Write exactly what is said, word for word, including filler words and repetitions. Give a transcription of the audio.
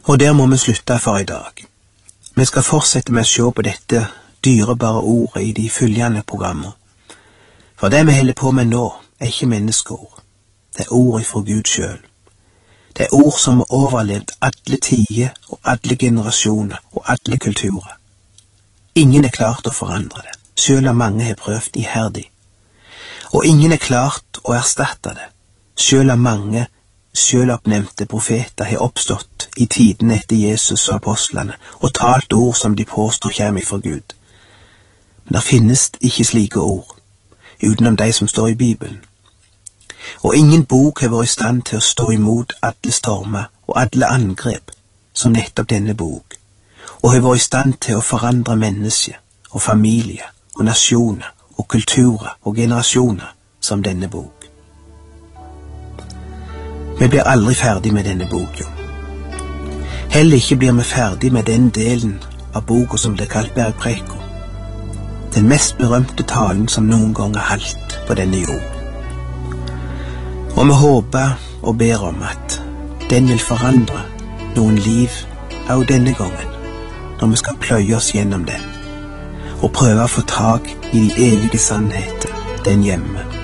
Og der må vi slutte for i dag. Vi skal fortsette med å se på dette dyrebare ordet i de følgende programmer. For det vi holder på med nå, er ikke menneskeord. Det er ord fra Gud selv. Det er ord som har overlevd alle tider og alle generasjoner og alle kulturer. Ingen er klart å forandre det, selv om mange har prøvd iherdig. Og ingen er klart å erstatte det, selv om mange selvoppnevnte profeter har oppstått i tiden etter Jesus og apostlene og talt ord som de påstår kommer fra Gud. Men det finnes ikke slike ord, utenom de som står i Bibelen. Og ingen bok har vært i stand til å stå imot alle stormer og alle angrep som nettopp denne bok, og har vært i stand til å forandre mennesker og familier og nasjoner og kulturer og generasjoner som denne bok. Vi blir aldri ferdig med denne boken. Heller ikke blir vi ferdig med den delen av boken som blir kalt Bergpreika, den mest berømte talen som noen gang er holdt på denne jord. Og vi håper og ber om at den vil forandre noen liv av denne gangen, når vi skal pløye oss gjennom den, og prøve å få tak i de evige sannheter den hjemme.